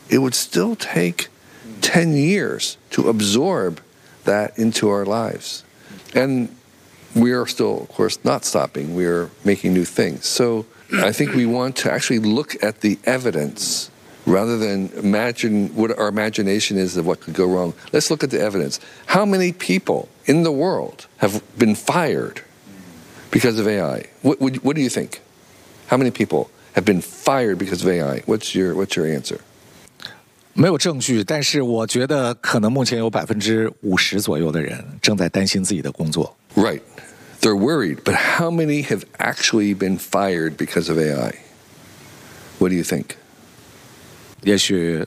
it would still take 10 years to absorb that into our lives. And we are still, of course, not stopping. We are making new things. So I think we want to actually look at the evidence rather than imagine what our imagination is of what could go wrong. Let's look at the evidence. How many people in the world have been fired because of AI? What do you think? How many people have been fired because of AI? What's your answer? 没有证据，但是我觉得可能目前有50%左右的人正在担心自己的工作。 Right. They're worried, but how many have actually been fired because of AI? What do you think? 也许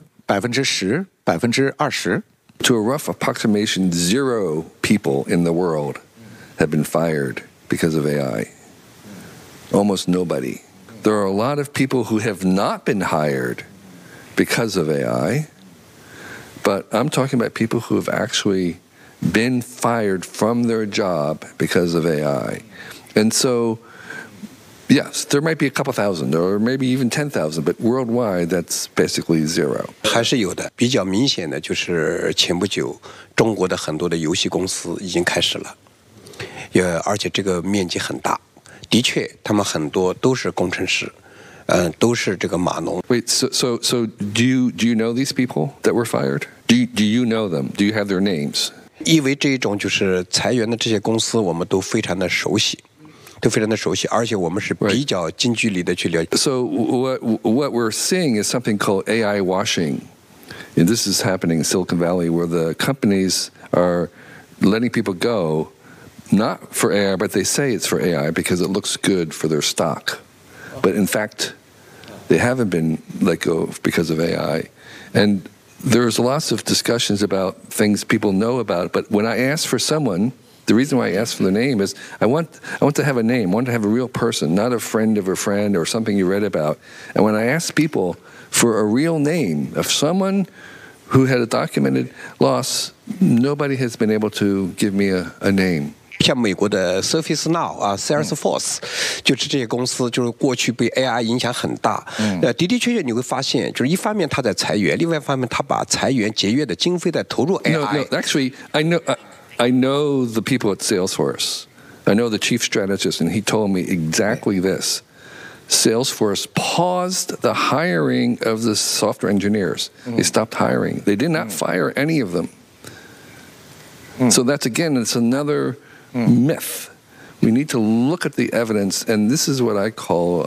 10%、20%。 To a rough approximation, 0 people in the world have been fired because of AI. Almost nobody. There are a lot of people who have not been hired because of AI, but I'm talking about people who have actually been fired from their job because of AI. And so, yes, there might be a couple thousand or maybe even 10,000, but worldwide that's basically 0. 还是有的，比较明显的就是前不久中国的很多的游戏公司已经开始了，而且这个面积很大，的确他们很多都是工程师。都是这个码农。 Wait, so do you know these people that were fired? Do you know them? Do you have their names? 因为这一种就是裁员的这些公司，我们都非常的熟悉，而且我们是比较近距离的去了解。 So what we're seeing is something called AI washing, and this is happening in Silicon Valley, where the companies are letting people go, not for AI, but they say it's for AI because it looks good for their stock. But in fact, they haven't been let go because of AI. And there's lots of discussions about things people know about. But when I ask for someone, the reason why I ask for the name is I want to have a name. I want to have a real person, not a friend of a friend or something you read about. And when I ask people for a real name of someone who had a documented loss, nobody has been able to give me a name. 像美国的 Surface Now 啊 ，Salesforce，就是这些公司，就是过去被 AI 影响很大。的确你会发现，就是一方面他在裁员，另外一方面他把裁员节约的经费在投入 AI。 No, actually, I know the people at Salesforce. I know the chief strategist, and he told me exactly this. Salesforce paused the hiring of the software engineers. They stopped hiring. They did not fire any of them. So that's, again, it's another myth. We need to look at the evidence, and this is what I call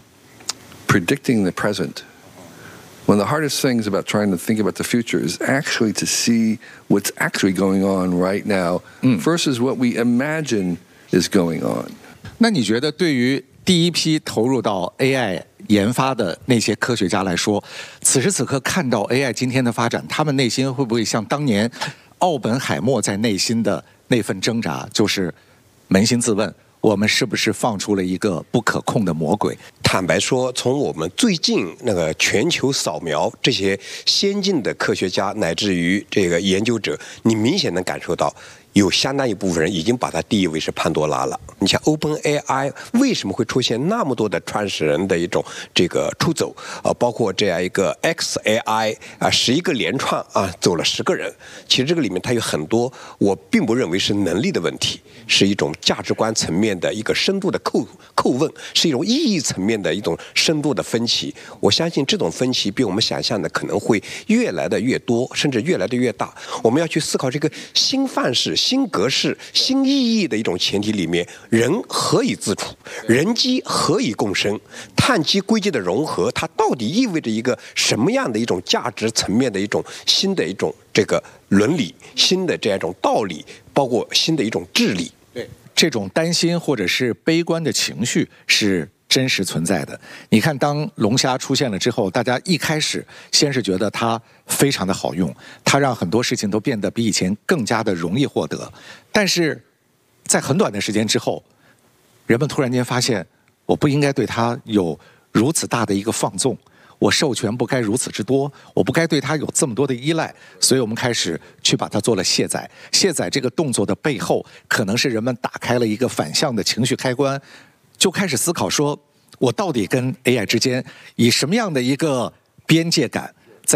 predicting the present. One of the hardest things about trying to think about the future is actually to see what's actually going on right now versus what we imagine is going on. 那你觉得对于第一批投入到 AI 研发的那些科学家来说，此时此刻看到 AI 今天的发展，他们内心会不会像当年奥本海默在内心的那份挣扎，就是扪心自问，我们是不是放出了一个不可控的魔鬼？ 坦白说，从我们最近那个全球扫描这些先进的科学家乃至于这个研究者，你明显能感受到，有相当一部分人已经把它定义为是潘多拉了。你像 OpenAI 为什么会出现那么多的创始人的一种这个出走包括这样一个 XAI 11个联创走了10个人。其实这个里面它有很多我并不认为是能力的问题，是一种价值观层面的一个深度的叩问，是一种意义层面的一种深度的分歧。我相信这种分歧比我们想象的可能会越来的越多，甚至越来的越大。我们要去思考这个新范式、新格式、新意义的一种前提里面，人何以自处，人机何以共生，碳基硅基的融合，它到底意味着一个什么样的一种价值层面的一种新的一种这个伦理，新的这样一种道理，包括新的一种治理。 对，这种担心或者是悲观的情绪是真实存在的。你看，当龙虾出现了之后，大家一开始先是觉得它非常的好用，它让很多事情都变得比以前更加的容易获得。但是在很短的时间之后，人们突然间发现，我不应该对它有如此大的一个放纵，我授权不该如此之多，我不该对它有这么多的依赖，所以我们开始去把它做了卸载。卸载这个动作的背后，可能是人们打开了一个反向的情绪开关，就开始思考说，我到底跟 AI 之间以什么样的一个边界感